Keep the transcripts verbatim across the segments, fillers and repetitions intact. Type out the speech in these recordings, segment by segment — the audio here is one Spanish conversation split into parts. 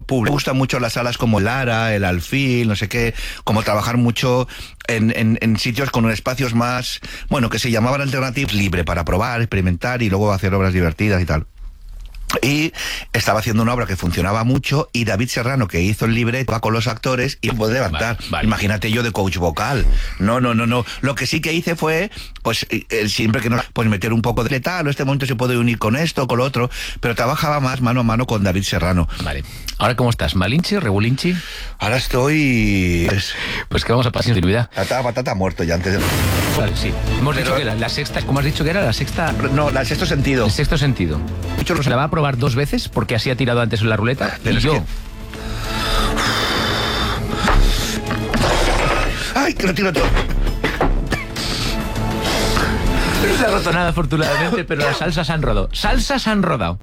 público. Me gustan mucho las salas como Lara, el Alfil, no sé qué, como trabajar mucho en, en, en sitios con espacios más, bueno, que se llamaban alternativos, libre para probar, experimentar y luego hacer obras divertidas y tal. Y estaba haciendo una obra que funcionaba mucho y David Serrano, que hizo el libreto, va con los actores y puede levantar. Vale, vale. Imagínate yo de coach vocal. No, no, no, no. Lo que sí que hice fue, pues, eh, siempre que no, pues meter un poco de letal, este momento se puede unir con esto, con lo otro, pero trabajaba más mano a mano con David Serrano. Vale. ¿Ahora cómo estás? ¿Malinchi? ¿Regulinchi? Ahora estoy... Pues, pues que vamos a pasar sin continuidad. Patata, patata muerto ya antes de... Vale, sí. Hemos Pero... dicho que la, la sexta, ¿cómo has dicho que era? La sexta... No, el sexto sentido. El sexto sentido. Muchos ¿Se la va a probar dos veces? Porque así ha tirado antes en la ruleta. Pero y es yo... que... ¡Ay, que lo tiro todo! No se ha roto nada, afortunadamente, pero las salsas han rodado. ¡Salsas han rodado!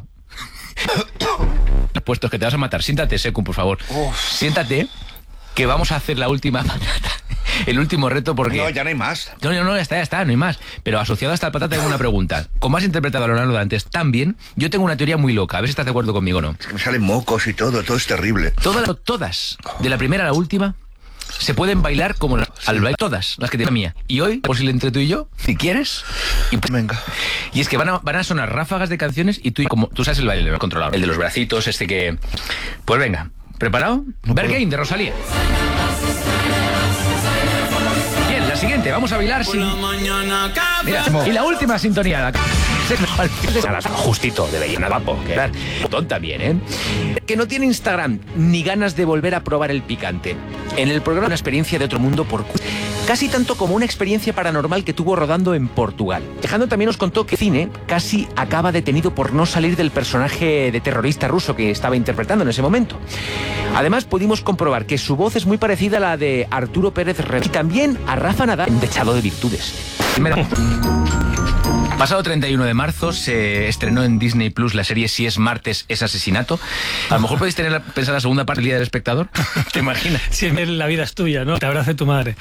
Puestos que te vas a matar. Siéntate, Secun, por favor. Uf. Siéntate, que vamos a hacer la última patata. El último reto porque... No, ya no hay más. No, no, no, ya está, ya está, no hay más. Pero asociado a esta patata tengo una pregunta. Como has interpretado a Leonardo Dantes tan bien, yo tengo una teoría muy loca. A ver si estás de acuerdo conmigo o no. Es que me salen mocos y todo, todo es terrible. Todas, todas, de la primera a la última, se pueden bailar como las, al baile, todas las que tiene mía. Y hoy, posible entre tú y yo, si quieres. Y, Venga. y es que van a, van a sonar ráfagas de canciones y tú, como tú sabes el baile, el controlador, el de los bracitos, este que... Pues venga, ¿preparado? No Berghain, de Rosalía. Bien, la siguiente, vamos a bailar sin... Mira, y la última sintonía. Justito, de bellena guapo. Botón también, ¿eh? Que no tiene Instagram ni ganas de volver a probar el picante. En el programa Una experiencia de otro mundo por... Casi tanto como una experiencia paranormal que tuvo rodando en Portugal. Alejandro también nos contó que cine casi acaba detenido por no salir del personaje de terrorista ruso que estaba interpretando en ese momento. Además, pudimos comprobar que su voz es muy parecida a la de Arturo Pérez Reverte y también a Rafa Nadal, dechado de virtudes. Pasado treinta y uno de marzo se estrenó en Disney Plus la serie Si es martes es asesinato. A lo mejor podéis tener pensar la segunda parte del Día del Espectador. ¿Te imaginas? Sí, la vida es tuya, ¿no? Te abrace tu madre.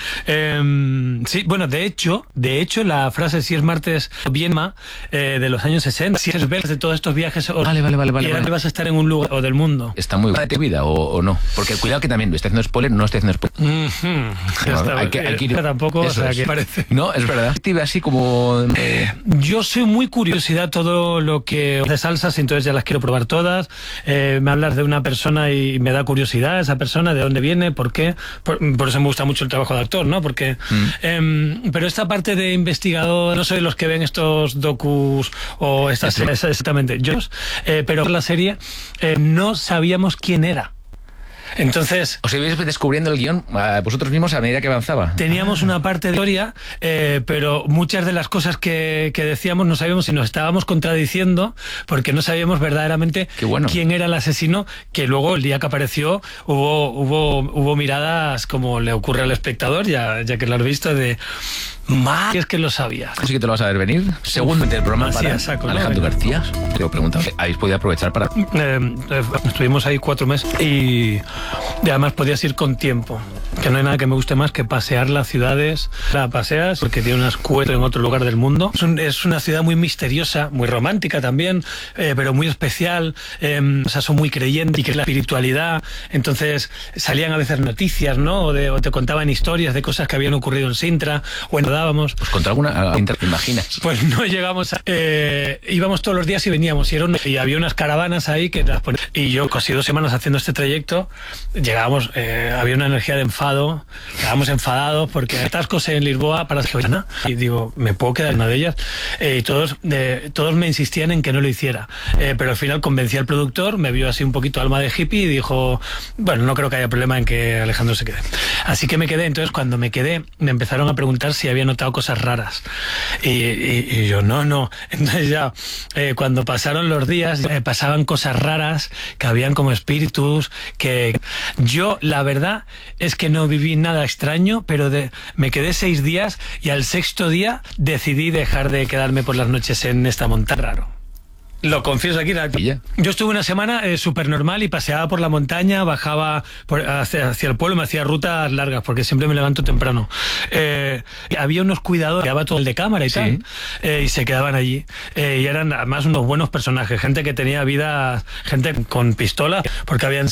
Eh, sí, bueno, de hecho, de hecho la frase Si es martes bien eh, de los años sesenta. Si es ver de todos estos viajes. O, vale, vale, vale, vale. Y ahora vale. vas a estar en un lugar o del mundo. Está muy buena tu vida o, o no. Porque cuidado que también estoy haciendo spoiler, no estoy haciendo spoiler. Mm-hmm. No, está, hay que, hay que ir. Tampoco, o sea, es. que parece. No, es verdad. Active así como. Eh, yo soy muy curiosidad todo lo que de salsas, entonces ya las quiero probar todas. Eh, me hablas de una persona y me da curiosidad esa persona, de dónde viene, por qué. Por, por eso me gusta mucho el trabajo de actor, ¿no? Porque, mm. eh, pero esta parte de investigador, no soy de los que ven estos docus o estas, sí. exactamente. Yo, eh, pero la serie eh, no sabíamos quién era. Entonces... ¿Os ibais descubriendo el guión a vosotros mismos a medida que avanzaba? Teníamos una parte de historia, eh, pero muchas de las cosas que, que decíamos no sabíamos si nos estábamos contradiciendo, porque no sabíamos verdaderamente bueno. quién era el asesino, que luego el día que apareció hubo, hubo, hubo miradas como le ocurre al espectador, ya, ya que lo has visto, de... Más es que lo sabía. Sí que te lo vas a ver venir. Segundo del programa Uf, para saco, Alejandro ¿no? García. Te he preguntado, ¿habéis podido aprovechar para...? Eh, estuvimos ahí cuatro meses y, y además podías ir con tiempo. Que no hay nada que me guste más que pasear las ciudades. La paseas porque tiene unas cuetas en otro lugar del mundo. Es, un, es una ciudad muy misteriosa, muy romántica también, eh, pero muy especial. Eh, o sea, son muy creyentes y que es la espiritualidad. Entonces salían a veces noticias, ¿no? O, de, o te contaban historias de cosas que habían ocurrido en Sintra o en dábamos. Pues contra alguna, ¿te imaginas? Pues no llegamos a... Eh, íbamos todos los días y veníamos y, era un, y había unas caravanas ahí que las ponían. Y yo, casi dos semanas haciendo este trayecto, llegábamos, eh, había una energía de enfado, llegábamos enfadados porque hay atascos en Lisboa para que vayan. Y digo, ¿me puedo quedar en una de ellas? Eh, y todos, eh, todos me insistían en que no lo hiciera. Eh, pero al final convencí al productor, me vio así un poquito alma de hippie y dijo, bueno, no creo que haya problema en que Alejandro se quede. Así que me quedé. Entonces, cuando me quedé, me empezaron a preguntar si había notado cosas raras y, y, y yo no, no. Entonces ya eh, cuando pasaron los días eh, pasaban cosas raras, que habían como espíritus, que yo la verdad es que no viví nada extraño, pero de, me quedé seis días y al sexto día decidí dejar de quedarme por las noches en esta montaña. Raro. Lo confieso aquí. Yo estuve una semana eh, súper normal y paseaba por la montaña, bajaba por, hacia, hacia el pueblo, me hacía rutas largas porque siempre me levanto temprano. Eh, había unos cuidadores, quedaba todo el de cámara y sí. tal, eh, y se quedaban allí. Eh, y eran además unos buenos personajes, gente que tenía vida, gente con pistola, porque habían